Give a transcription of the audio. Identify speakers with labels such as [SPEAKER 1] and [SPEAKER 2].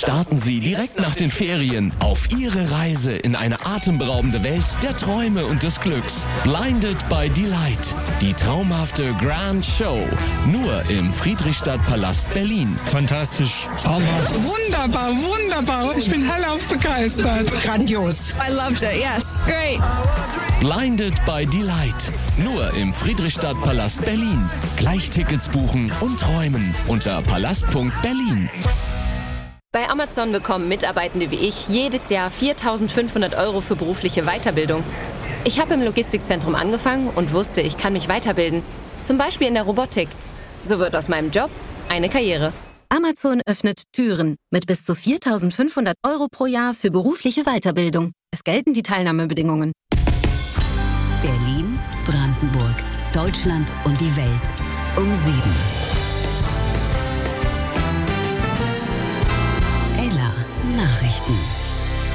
[SPEAKER 1] Starten Sie direkt nach den Ferien auf Ihre Reise in eine atemberaubende Welt der Träume und des Glücks. Blinded by Delight. Die traumhafte Grand Show. Nur im Friedrichstadtpalast Berlin.
[SPEAKER 2] Fantastisch.
[SPEAKER 3] Traumhaft.
[SPEAKER 4] Wunderbar, wunderbar. Ich bin hellauf begeistert.
[SPEAKER 3] Grandios.
[SPEAKER 5] I loved it, yes. Great.
[SPEAKER 1] Blinded by Delight. Nur im Friedrichstadtpalast Berlin. Gleich Tickets buchen und träumen unter palast.berlin.
[SPEAKER 6] Bei Amazon bekommen Mitarbeitende wie ich jedes Jahr 4.500 € für berufliche Weiterbildung. Ich habe im Logistikzentrum angefangen und wusste, ich kann mich weiterbilden. Zum Beispiel in der Robotik. So wird aus meinem Job eine Karriere.
[SPEAKER 7] Amazon öffnet Türen mit bis zu 4.500 € pro Jahr für berufliche Weiterbildung. Es gelten die Teilnahmebedingungen.
[SPEAKER 8] Berlin, Brandenburg, Deutschland und die Welt. Um 7. Ella Nachrichten.